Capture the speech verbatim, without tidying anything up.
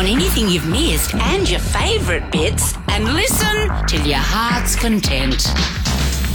on anything you've missed and your favourite bits and listen till your heart's content.